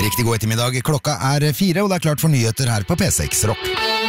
Riktig god ettermiddag, klokka 4, og det klart for nyheter her på P6 Rock.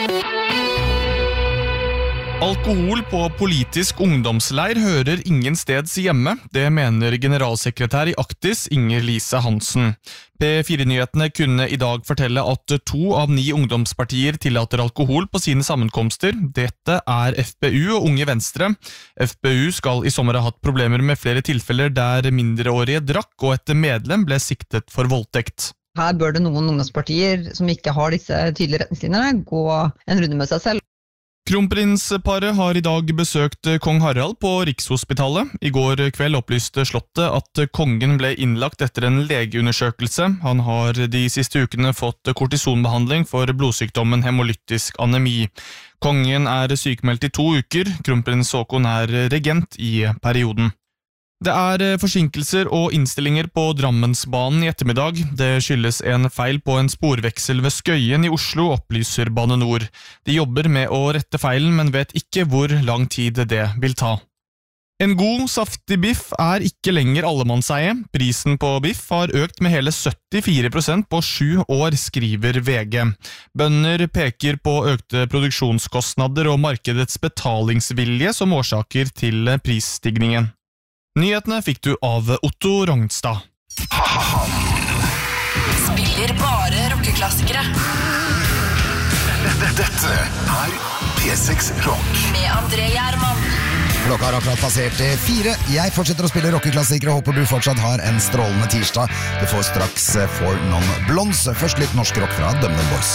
Alkohol på politisk ungdomsleir hører ingen steds hjemme, det mener generalsekretær i Actis Inger-Lise Hansen. P4-nyhetene kunne i dag fortelle at 2 av 9 ungdomspartier tillater alkohol på sine sammenkomster. Dette FPU og Unge Venstre. FPU skal i sommer ha hatt problemer med flere tilfeller der mindreårige drakk, og et medlem ble siktet for voldtekt. Her bør det noen ungdomspartier som ikke har disse tydelige retningslinjene gå en runde med seg selv. Kronprinsparet har i dag besøkt kong Harald på Rikshospitalet. I går kveld opplyste slottet at kongen ble innlagt etter en legeundersøkelse. Han har de siste ukene fått kortisonbehandling for blodsykdommen hemolytisk anemi. Kongen sykmeldt i 2 uker. Kronprins Haakon regent i perioden. Det forsinkelser og innstillinger på Drammensbanen i ettermiddag. Det skyldes en feil på en sporveksel ved Skøyen i Oslo, opplyser Bane Nor. De jobber med å rette feilen, men vet ikke hvor lang tid det vil ta. En god, saftig biff ikke lenger allemannseie. Prisen på biff har økt med hele 74% på 7 år, skriver VG. Bønder peker på økte produksjonskostnader og markedets betalingsvilje som årsaker til prisstigningen. Nyhetene fikk du av Otto Rognstad. Spiller bare rockeklassikere. Dette P6 Rock. Med André Gjerman. Klokka har akkurat passert 4. Jeg fortsetter å spille rockeklassikere og håper du fortsatt har en strålende tirsdag. Du får straks For Non Blondes. Først litt norsk rock fra Dumb Boys.